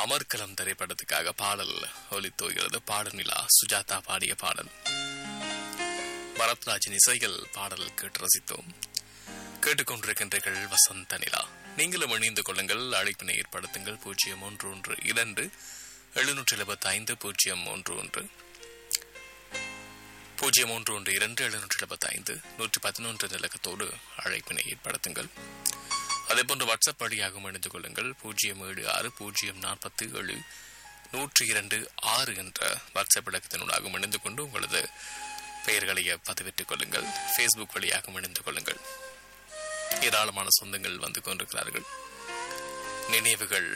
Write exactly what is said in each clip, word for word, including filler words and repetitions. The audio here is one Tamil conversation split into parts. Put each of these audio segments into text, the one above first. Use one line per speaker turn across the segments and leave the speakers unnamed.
அமர்கலம் திரைப்படத்துக்காக பாடல் ஒலித்தோகிறது. பாடநிலா சுஜாதா பாடிய பாடல். பரத்ராஜின் இசைகள் பாடல் கேட்டு ரசித்தோம். கேட்டுக்கொண்டிருக்கின்றீர்கள் வசந்த நிலா. நீங்களும் இணைந்து கொள்ளுங்கள். அழைப்பினை ஏற்படுத்துங்கள். பூஜ்ஜியம் ஒன்று ஒன்று இரண்டு எழுநூற்றி எழுபத்தி ஐந்து பூஜ்ஜியம் ஒன்று ஒன்று பூஜ்ஜியம் ஒன்று ஒன்று இரண்டு எழுநூற்றி எழுபத்தி ஐந்து நூற்றி பதினொன்று இலக்கத்தோடு அழைப்பினை ஏற்படுத்துங்கள். அதேபோன்று வாட்ஸ்அப் வழியாகவும் இணைந்து கொள்ளுங்கள். பூஜ்ஜியம் ஏழு ஆறு பூஜ்ஜியம் நாற்பத்தி ஏழு நூற்றி இரண்டு ஆறு என்ற வாட்ஸ்அப் இலக்கத்தினூடாகவும் இணைந்து கொண்டு உங்களது பெயர்களை பதிவிட்டுக் கொள்ளுங்கள். ஃபேஸ்புக் வழியாகவும் இணைந்து கொள்ளுங்கள். ஏராளமான சொந்தங்கள் வந்து கொண்டிருக்கிறார்கள். நினைவுகள்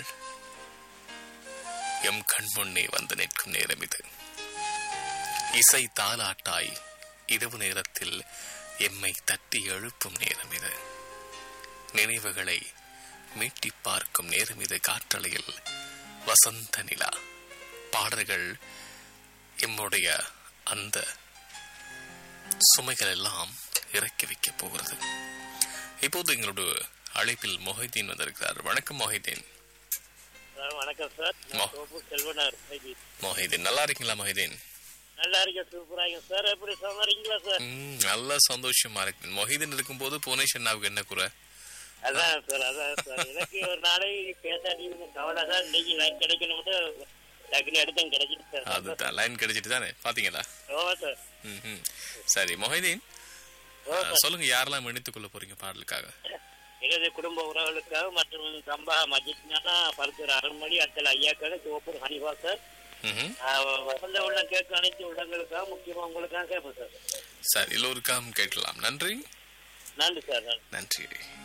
எம் கண்முன்னே வந்து நிற்கும் நேரம் இது. இசை தாலாட்டாய் இரவு நேரத்தில் எம்மை தட்டி எழுப்பும் நேரம் இது. நினைவுகளை மீட்டி பார்க்கும் நேரம் இது. காற்றலையில் வசந்த நிலா பாடல்கள் எம்முடைய அந்த சுமைகள் எல்லாம் இறக்கி வைக்க போகிறது. இப்போது எங்களோட அழைப்பில் மொஹிதீன் வந்திருக்கிறார். வணக்கம் மொஹிதீன்.
வணக்கம் சார்.
மொஹிதீன் நல்லா இருக்கீங்களா? மொஹிதீன்
நல்லா இருக்கேன். சூப்பரா இருக்கேன் சார். எப்படி சமாளிங்களா சார்?
நல்ல சந்தோஷமா இருக்கு. மொஹிதீன் இருக்கும் போது புவனேஸ்வரனாவுக்கு என்ன குறை?
அதான் சார் அதான் சார் எனக்கு ஒரு நாளை பேசாடி கவலை தான். இன்னைக்கு லைன் கிடைக்கணும் டக்குனு எடுத்தேன், கிடைச்சிட்டு சார்.
அதுதான் லைன் கிடைச்சிட்டு தானே பாத்தீங்களா?
ஓ சார்.
ம் சரி மொஹிதீன் சொல்லுங்க, யாரெல்லாம் இணைத்துக் கொள்ள போறீங்க பாடலுக்காக?
எனது குடும்ப உறவுகளுக்காக மற்றும் சம்பா மஜித்னா பருத்தூர் அருண்மொழி அத்தல் ஐயாக்காக சிவப்பூர் ஹனிவா சார். வசந்த உள்ள கேட்க அனைத்து உள்ளங்களுக்காக முக்கியமா உங்களுக்காக கேட்போம் சார்.
சார் எல்லோருக்காகவும் கேட்கலாம். நன்றி
நன்றி சார்.
நன்றி.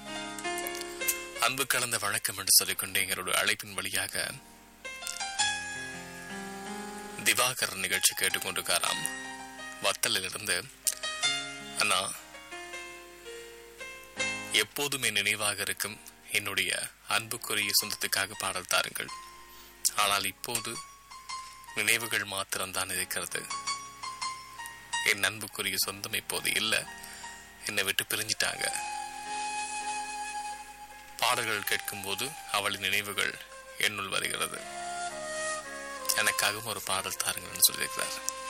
அன்பு கலந்த வணக்கம் என்று சொல்லிக்கொண்டு எங்களுடைய அழைப்பின் வழியாக திவாகர் நிகழ்ச்சி கேட்டுக்கொண்டிருக்காராம் வத்தலிலிருந்து. அண்ணா, எப்போதுமே நினைவாக இருக்கும் என்னுடைய அன்புக்குரிய சொந்தத்துக்காக பாடல் தாருங்கள். ஆனால் இப்போது நினைவுகள் மாத்திரம்தான் இருக்கிறது. என் அன்புக்குரிய சொந்தம் இப்போது இல்லை, என்னை விட்டு பிரிஞ்சிட்டாங்க. பாடல்கள் கேட்கும் போது அவளின் நினைவுகள் என்னுள் வருகிறது. எனக்காகவும் ஒரு பாடல் தாருங்கள்னு சொல்லியிருக்கிறார்.